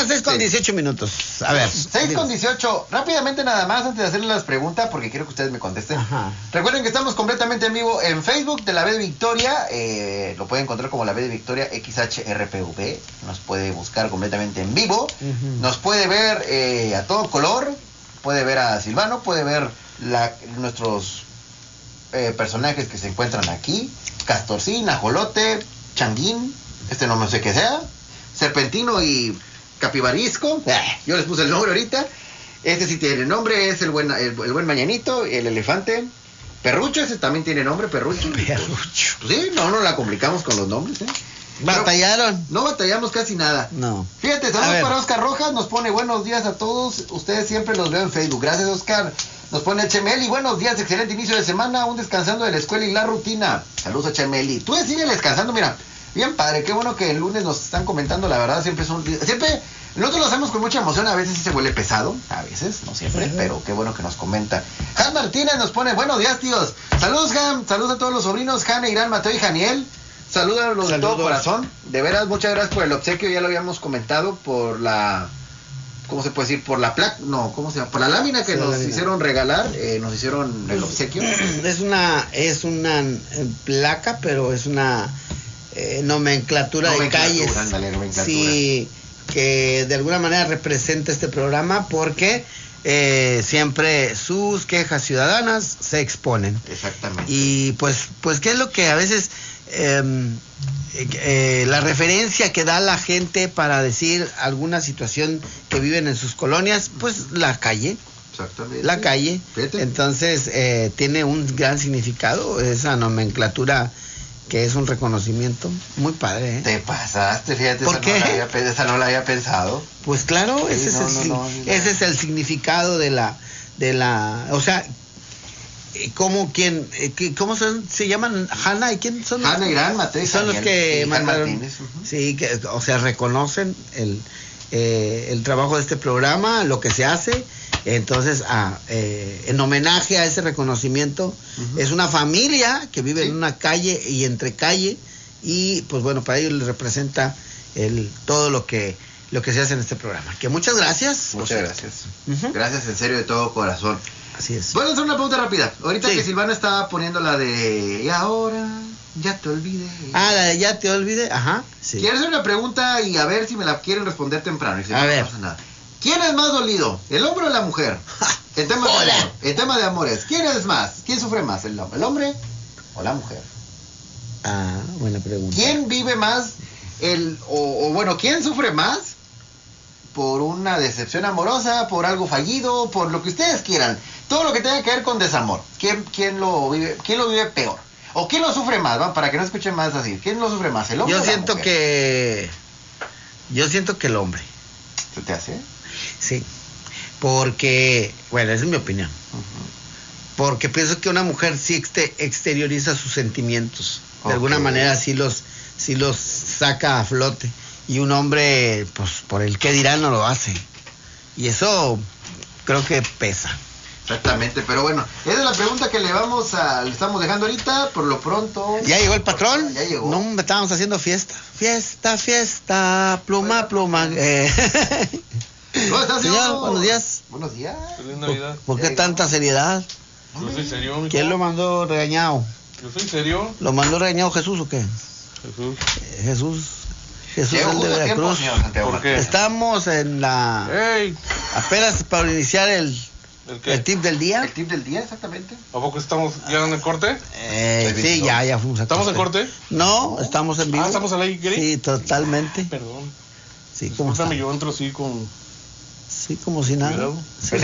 las 6:18 minutos. A ver. 6:18. Rápidamente nada más, antes de hacerles las preguntas, porque quiero que ustedes me contesten. Ajá. Recuerden que estamos completamente en vivo en Facebook de La B de Victoria. Lo pueden encontrar como La B de Victoria XHRPV. Nos puede buscar completamente en vivo. Nos puede ver a todo color. Puede ver a Silvano, puede ver nuestros personajes que se encuentran aquí. Castorcín, Ajolote, Changuín, no sé qué sea, Serpentino y Capibarisco. Yo les puse el nombre ahorita. Este sí tiene nombre, es el buen Mañanito, el elefante. Perrucho, ese también tiene nombre, Perrucho. Perrucho. Sí, no la complicamos con los nombres, ¿Batallaron? No batallamos casi nada. No. Fíjate, saludos para Oscar Rojas, nos pone buenos días a todos. Ustedes siempre los veo en Facebook. Gracias, Oscar. Nos pone Chemeli, buenos días, excelente inicio de semana, aún descansando de la escuela y la rutina. Saludos a Chemeli. Tú sigue descansando, mira. Bien padre, qué bueno que el lunes nos están comentando, la verdad, siempre nosotros lo hacemos con mucha emoción, a veces se vuelve pesado, a veces, no siempre, pero qué bueno que nos comenta. Han Martínez nos pone, buenos días, tíos. Saludos, Han, saludos a todos los sobrinos, Han, Irán, Mateo y Janiel. Saludos de todo corazón. De veras, muchas gracias por el obsequio, ya lo habíamos comentado, por la... ¿Cómo se puede decir? Por la placa, no, ¿cómo se llama? Por la lámina que nos hicieron regalar, nos hicieron el obsequio. Es una placa, pero es una nomenclatura de calles. Ándale, nomenclatura. Sí, que de alguna manera representa este programa porque siempre sus quejas ciudadanas se exponen. Exactamente. Y pues ¿qué es lo que a veces... la referencia que da la gente para decir alguna situación que viven en sus colonias, pues la calle. Exactamente. La calle. Fíjate. Entonces tiene un gran significado esa nomenclatura, que es un reconocimiento muy padre, ¿eh? Te pasaste, fíjate. ¿Por qué? Esa no la había pensado. Pues claro, Sí, ese es el significado de la o sea, ¿cómo se llaman? Hanna y quién son? Hanna, Irán, Mateo. Son los que mandaron. Uh-huh. Sí, o sea, reconocen el trabajo de este programa, lo que se hace. Entonces, en homenaje a ese reconocimiento, es una familia que vive en una calle y entre calle, y pues bueno, para ellos les representa todo lo que se hace en este programa. Que muchas gracias. Muchas gracias. Gracias en serio de todo corazón. Así es. Voy a hacer una pregunta rápida. Ahorita que Silvana estaba poniendo la de y ahora ya te olvidé. La de ya te olvidé, ajá. Sí. Quiero hacer una pregunta y a ver si me la quieren responder temprano. Y si a ver. No pasa nada. ¿Quién es más dolido? ¿El hombre o la mujer? El tema de amores. ¿Quién es más? ¿Quién sufre más? ¿El hombre o la mujer? Buena pregunta. ¿Quién vive más quién sufre más por una decepción amorosa, por algo fallido, por lo que ustedes quieran? Todo lo que tenga que ver con desamor. ¿Quién lo vive peor? ¿O quién lo sufre más? ¿Va? Para que no escuchen más así. ¿Quién lo sufre más? ¿El hombre o la mujer? Yo siento que el hombre. ¿Se te hace? Sí. Porque, bueno, esa es mi opinión. Porque pienso que una mujer sí exterioriza sus sentimientos. De alguna manera sí los saca a flote. Y un hombre, pues por el qué dirán, no lo hace. Y eso creo que pesa. Exactamente, pero bueno, esa es la pregunta que le estamos dejando ahorita, por lo pronto. ¿Ya llegó el patrón? Ya llegó. No, estábamos haciendo fiesta, pluma. ¿Cómo estás, señor? Buenos días. Buenos días. Feliz Navidad. ¿Por qué tanta seriedad? Yo soy serio, mijo. ¿Quién lo mandó regañado? Yo soy serio. ¿Lo mandó regañado Jesús o qué? Jesús el de Veracruz. ¿Por qué? Estamos en apenas para iniciar el tip del día. El tip del día, exactamente. ¿A poco estamos ya en el corte? Sí, ya fuimos a ¿Estamos en corte? No, estamos en vivo. ¿Estamos al aire? Sí, totalmente. Perdón. Sí, ¿cómo está? Yo entro así con... Sí, como si nada. Sí.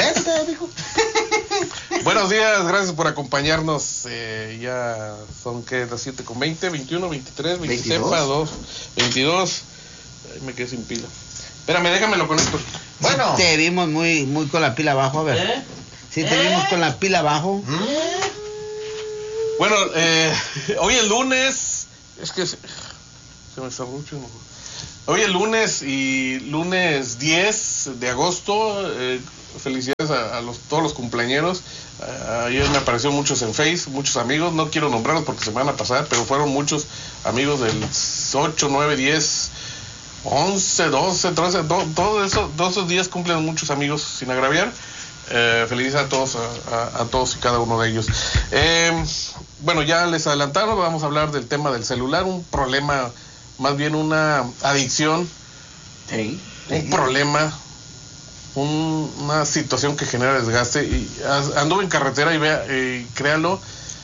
Buenos días, gracias por acompañarnos. Ya son las 7:20, 21, 23, 22. 22. Ay, me quedé sin pila. Espérame, déjame lo conecto. Bueno. Sí, te vimos muy con la pila abajo, a ver. Sí, te vimos con la pila abajo. Bueno, hoy es lunes. Es que se me está mucho. Hoy es lunes y lunes 10 de agosto. Felicidades a todos los cumpleañeros. Ayer me apareció muchos en Face, muchos amigos. No quiero nombrarlos porque se me van a pasar, pero fueron muchos amigos del 8, 9, 10, 11, 12, 13, todos esos días cumplen muchos amigos, sin agraviar. Felices a todos y cada uno de ellos. Bueno, ya les adelantaron, vamos a hablar del tema del celular, un problema, más bien una adicción, un problema, una situación que genera desgaste. Y anduve en carretera y créalo,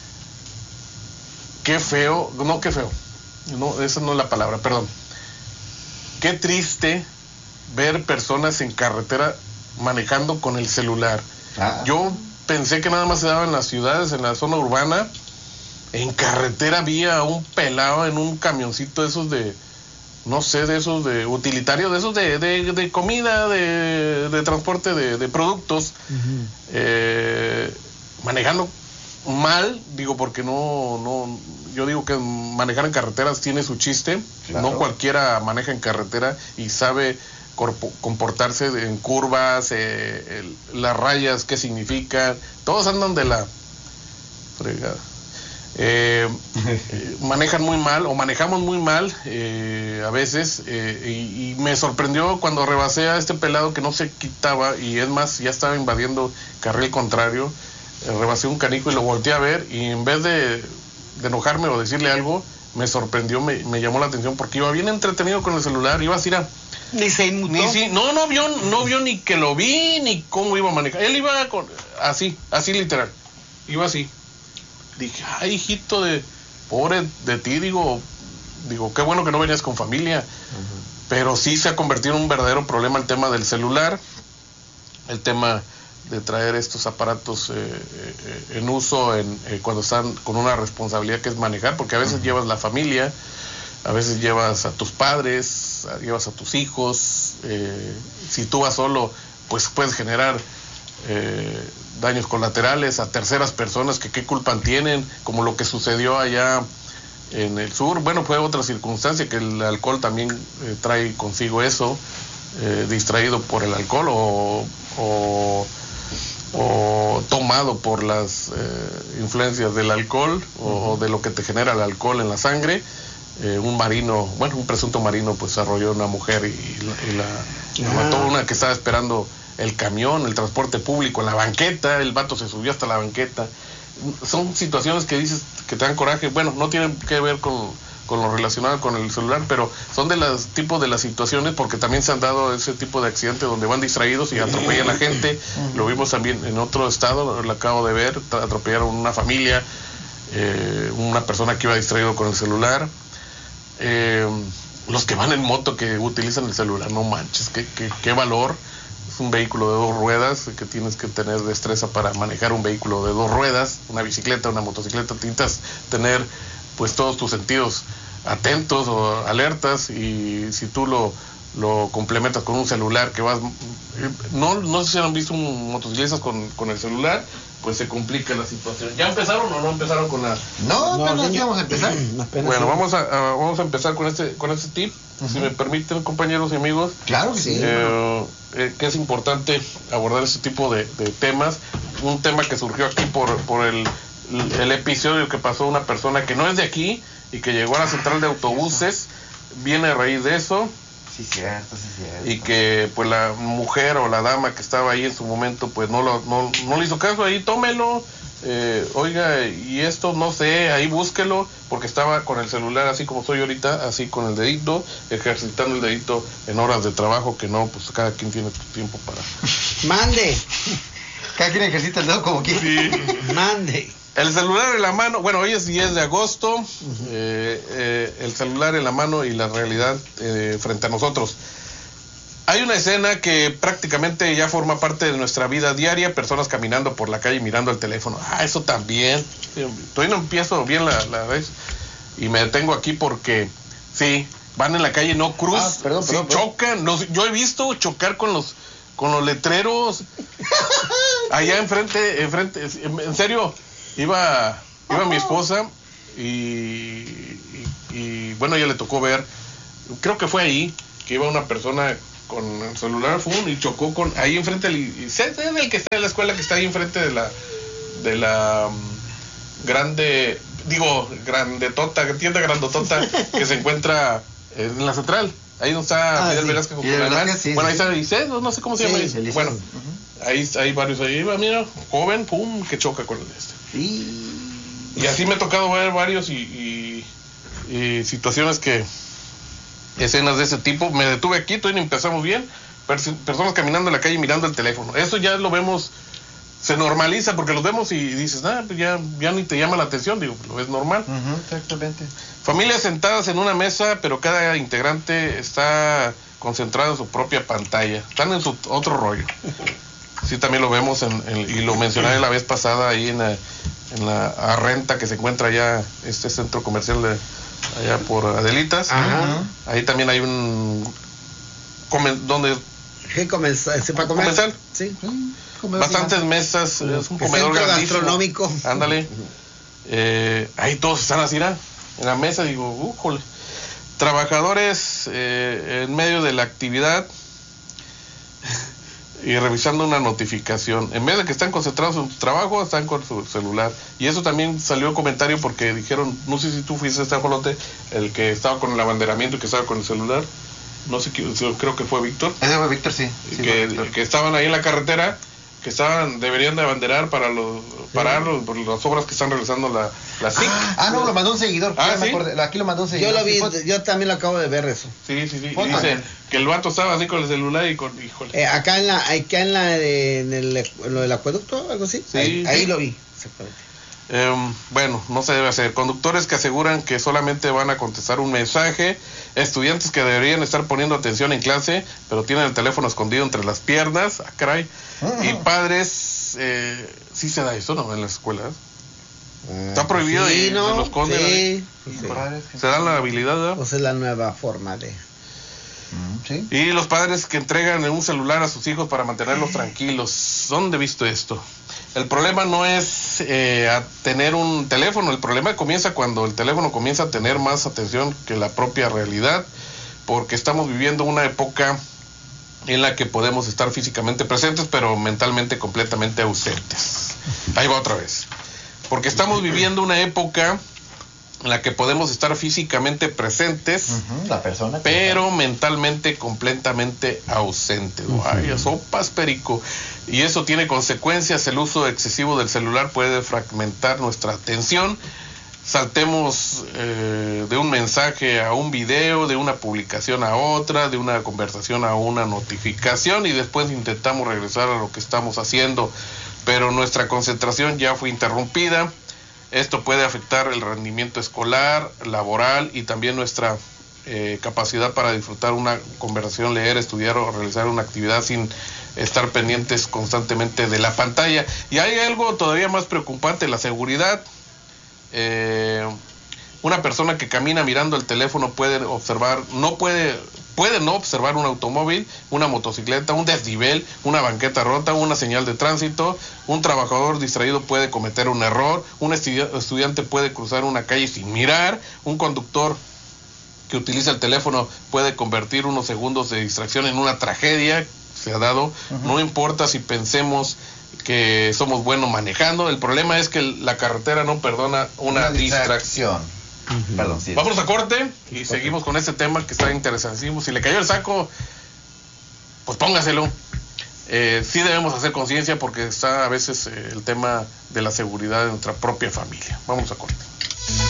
qué feo, no, esa no es la palabra, perdón. Qué triste ver personas en carretera manejando con el celular. Yo pensé que nada más se daba en las ciudades, en la zona urbana. En carretera había un pelado en un camioncito de esos de, no sé, de esos de utilitario, de esos de comida, de transporte de productos, manejando mal, digo, porque no, yo digo que manejar en carreteras tiene su chiste. Claro. No cualquiera maneja en carretera y sabe comportarse en curvas, las rayas, qué significan. Todos andan de la fregada. Manejan muy mal o manejamos muy mal a veces, y me sorprendió cuando rebasé a este pelado que no se quitaba, y es más, ya estaba invadiendo carril contrario. Rebasé un canijo y lo volteé a ver, y en vez de enojarme o decirle algo, me sorprendió, me llamó la atención, porque iba bien entretenido con el celular, iba así, ni se inmutó. No vio ni que lo vi, ni cómo iba a manejar. Él iba así literal, iba así. Dije, ay, hijito, pobre de ti, digo, qué bueno que no venías con familia. Pero sí se ha convertido en un verdadero problema el tema del celular, el tema de traer estos aparatos en uso cuando están con una responsabilidad que es manejar, porque a veces llevas la familia, a veces llevas a tus padres, llevas a tus hijos. Si tú vas solo, pues puedes generar daños colaterales a terceras personas que qué culpa tienen, como lo que sucedió allá en el sur. Bueno, fue otra circunstancia, que el alcohol también trae consigo eso, distraído por el alcohol o tomado por las influencias del alcohol o de lo que te genera el alcohol en la sangre. Un presunto marino pues arrolló a una mujer y la mató, una que estaba esperando el camión, el transporte público, en la banqueta. El vato se subió hasta la banqueta. Son situaciones que dices que te dan coraje. Bueno, no tienen que ver con lo relacionado con el celular, pero son de los tipos de las situaciones, porque también se han dado ese tipo de accidentes donde van distraídos y atropellan a la gente. Lo vimos también en otro estado, lo acabo de ver, atropellaron una familia, una persona que iba distraído con el celular. Los que van en moto que utilizan el celular, no manches, qué valor. Es un vehículo de 2 ruedas, que tienes que tener destreza para manejar un vehículo de 2 ruedas, una bicicleta, una motocicleta. Necesitas tener pues todos tus sentidos atentos o alertas, y si tú lo complementas con un celular que vas, no sé si han visto motociclistas con el celular, pues se complica la situación. ¿Ya empezaron o no empezaron con la...? No, apenas vamos a empezar. Bueno, vamos a empezar con este tip, si me permiten, compañeros y amigos. Claro que sí. Que es importante abordar este tipo de temas. Un tema que surgió aquí por el episodio que pasó una persona que no es de aquí y que llegó a la central de autobuses, viene a raíz de eso. Sí, cierto. Y que pues la mujer o la dama que estaba ahí en su momento pues no le hizo caso. Ahí tómelo, oiga, y esto no sé, ahí búsquelo, porque estaba con el celular así como soy ahorita, así con el dedito, ejercitando el dedito en horas de trabajo, que no, pues cada quien tiene su tiempo para... Mande. Cada quien ejercita el dedo como quiere. Sí. Mande. El celular en la mano, bueno, hoy es 10 de agosto, el celular en la mano y la realidad frente a nosotros. Hay una escena que prácticamente ya forma parte de nuestra vida diaria, personas caminando por la calle mirando el teléfono. Eso también. Todavía no empiezo bien la vez y me detengo aquí porque, sí, van en la calle, no cruzan, perdón. Chocan. Yo he visto chocar con los letreros allá enfrente, en serio. Iba mi esposa y bueno, ella le tocó ver, creo que fue ahí, que iba una persona con el celular y chocó ahí enfrente del que está en la escuela, que está ahí enfrente de la grandotota, tienda grandotota que se encuentra en la central. Ahí no está Fidel sí. Velázquez con Fidel Culalán. Velázquez, sí, Bueno, ahí sí. está Eliseo, no sé cómo se llama. Eliseo. Bueno, Ujú. ahí hay varios ahí. Mira, joven, pum, que choca con el este. Y así me ha tocado ver varios y situaciones escenas de ese tipo. Me detuve aquí, todavía ni empezamos bien. Personas caminando en la calle mirando el teléfono. Eso ya lo vemos, se normaliza porque los vemos y dices, pues ya ni te llama la atención, digo, lo ves normal. Exactamente. Familias sentadas en una mesa, pero cada integrante está concentrado en su propia pantalla. Están en su otro rollo. Sí, también lo vemos y lo mencioné la vez pasada ahí en la Arrenta, que se encuentra allá, este centro comercial allá por Adelitas. Ajá. Ahí también hay donde ¿Qué comenzar? ¿Para comer? ¿Comensal? Sí. bastantes mesas, es un comedor Centro grandísimo. gastronómico. Ándale. Ahí todos están así, ¿no? En la mesa, digo, jole. Trabajadores en medio de la actividad y revisando una notificación. En vez de que están concentrados en su trabajo, están con su celular. Y eso también salió comentario porque dijeron, no sé si tú fuiste este ajolote, el que estaba con el abanderamiento y que estaba con el celular. No sé, creo que fue Víctor. Ese fue Víctor, sí. Que estaban ahí en la carretera, que deberían de abanderar para parar por las obras que están realizando la SIC. No, lo mandó un seguidor. ¿Sí? Me acordé. Aquí lo mandó un seguidor. Yo lo vi, yo también lo acabo de ver eso. Sí. Y Foto. dice que el vato estaba así con el celular y híjole. Acá en lo del acueducto, algo así. Sí. Ahí lo vi, exactamente. Bueno, no se debe hacer. Conductores que aseguran que solamente van a contestar un mensaje. Estudiantes que deberían estar poniendo atención en clase, pero tienen el teléfono escondido entre las piernas. Caray. Y padres, sí se da eso, ¿no? En las escuelas. Está prohibido sí, y ¿no? se los esconden. Sí. Se dan la habilidad, ¿verdad? Pues es la nueva forma de... Sí. Y los padres que entregan un celular a sus hijos para mantenerlos tranquilos. ¿Dónde he visto esto? El problema no es a tener un teléfono, el problema comienza cuando el teléfono comienza a tener más atención que la propia realidad, porque estamos viviendo una época en la que podemos estar físicamente presentes, pero mentalmente completamente ausentes. Ahí va otra vez. Porque estamos viviendo una época en la que podemos estar físicamente presentes, la persona, pero mentalmente completamente ausente. Ay, sopas, perico. Y eso tiene consecuencias. El uso excesivo del celular puede fragmentar nuestra atención. Saltemos de un mensaje a un video, de una publicación a otra, de una conversación a una notificación, y después intentamos regresar a lo que estamos haciendo, pero nuestra concentración ya fue interrumpida. Esto puede afectar el rendimiento escolar, laboral y también nuestra capacidad para disfrutar una conversación, leer, estudiar o realizar una actividad sin estar pendientes constantemente de la pantalla. Y hay algo todavía más preocupante, la seguridad. Una persona que camina mirando el teléfono puede no observar un automóvil, una motocicleta, un desnivel, una banqueta rota, una señal de tránsito. Un trabajador distraído puede cometer un error, un estudiante puede cruzar una calle sin mirar, un conductor que utiliza el teléfono puede convertir unos segundos de distracción en una tragedia. Se ha dado. No importa si pensemos que somos buenos manejando, el problema es que la carretera no perdona una distracción. Perdón, sí. Vamos a corte y seguimos con este tema que está interesantísimo. Si le cayó el saco, pues póngaselo. Sí debemos hacer conciencia porque está a veces el tema de la seguridad de nuestra propia familia. Vamos a corte.